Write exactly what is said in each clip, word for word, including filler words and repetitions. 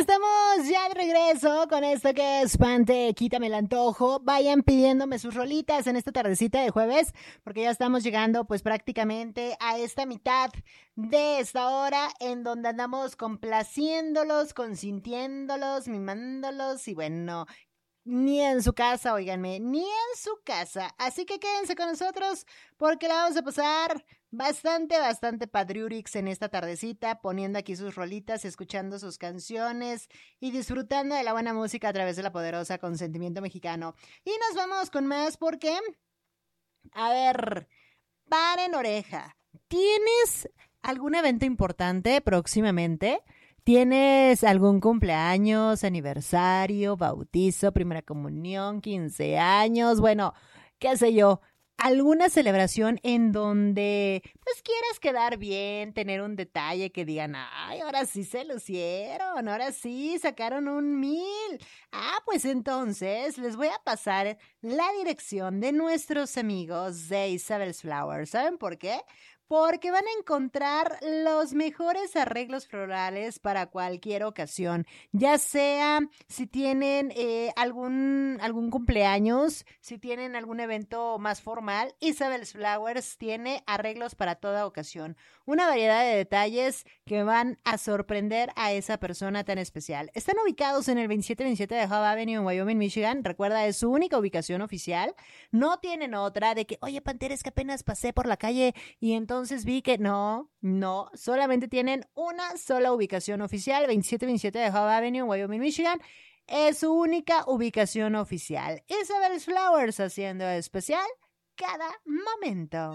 estamos ya de regreso con esto que es Pante, quítame el antojo. Vayan pidiéndome sus rolitas en esta tardecita de jueves, porque ya estamos llegando pues prácticamente a esta mitad de esta hora en donde andamos complaciéndolos, consintiéndolos, mimándolos y bueno, ni en su casa, óiganme, ni en su casa. Así que quédense con nosotros porque la vamos a pasar bastante, bastante padriurix en esta tardecita, poniendo aquí sus rolitas, escuchando sus canciones y disfrutando de la buena música a través de la poderosa Consentimiento Mexicano. Y nos vamos con más porque, a ver, paren oreja. ¿Tienes algún evento importante próximamente? ¿Tienes algún cumpleaños, aniversario, bautizo, primera comunión, quince años? Bueno, qué sé yo, alguna celebración en donde pues quieras quedar bien, tener un detalle que digan, ay, ahora sí se lucieron, ahora sí sacaron un mil. Ah, pues entonces les voy a pasar la dirección de nuestros amigos de Isabel's Flowers. ¿Saben por qué? Porque van a encontrar los mejores arreglos florales para cualquier ocasión, ya sea si tienen eh, algún, algún cumpleaños, si tienen algún evento más formal. Isabel's Flowers tiene arreglos para toda ocasión, una variedad de detalles que van a sorprender a esa persona tan especial. Están ubicados en el veintisiete veintisiete de Hub Avenue en Wyoming, Michigan. Recuerda, es su única ubicación oficial, no tienen otra de que, oye, Pantera, es que apenas pasé por la calle y entonces Entonces vi que no, no, solamente tienen una sola ubicación oficial, veintisiete veintisiete de Hub Avenue, Wyoming, Michigan. Es su única ubicación oficial. Isabel's Flowers, haciendo especial cada momento.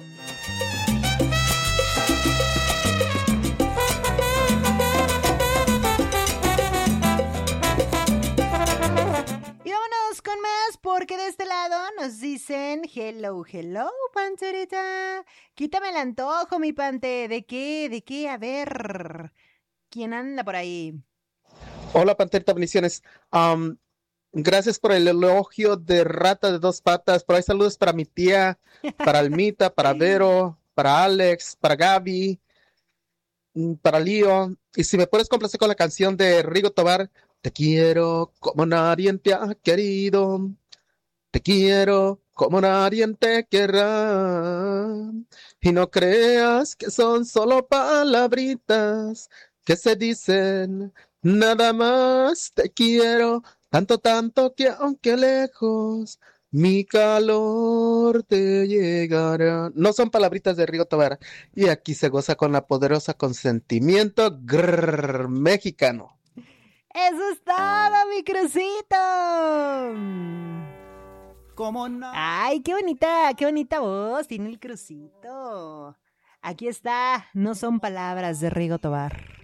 Y vámonos con más, porque de este lado nos dicen hello, hello, Panterita. Quítame el antojo, mi Pante. ¿De qué? ¿De qué? A ver. ¿Quién anda por ahí? Hola, Panterita, bendiciones. Um, gracias por el elogio de rata de dos patas. Por ahí saludos para mi tía, para Almita, para Vero, para Alex, para Gaby, para Lío. Y si me puedes complacer con la canción de Rigo Tobar, te quiero como nadie te ha querido. Te quiero como nadie te querrá. Y no creas que son solo palabritas que se dicen. Nada más te quiero, tanto, tanto que aunque lejos, mi calor te llegará. No son palabritas de Rigo Tobar. Y aquí se goza con la poderosa consentimiento grrr, mexicano. ¡Eso es todo, mi crucito! ¿Cómo no? Ay, qué bonita, qué bonita voz tiene el crucito. Aquí está, no son palabras de Rigo Tobar.